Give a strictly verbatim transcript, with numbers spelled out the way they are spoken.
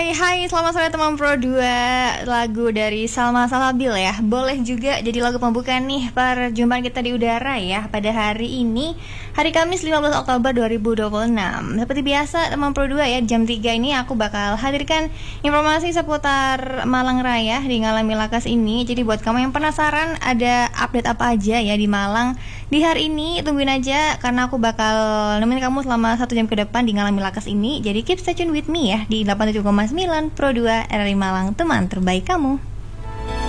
Hai, hai, selamat sore teman Pro dua. Lagu dari Salma Salabil ya. Boleh juga jadi lagu pembuka nih perjumpaan kita di udara ya. Pada hari ini, hari Kamis lima belas Oktober dua ribu dua puluh enam. Seperti biasa teman Pro dua ya, jam tiga ini aku bakal hadirkan informasi seputar Malang Raya di Ngalami Lakas ini. Jadi buat kamu yang penasaran ada update apa aja ya di Malang di hari ini, tungguin aja karena aku bakal nemenin kamu selama satu jam ke depan di Ngalami Lakas ini. Jadi keep stay tune with me ya di delapan puluh tujuh koma sembilan Pro dua R R I Malang, teman terbaik kamu.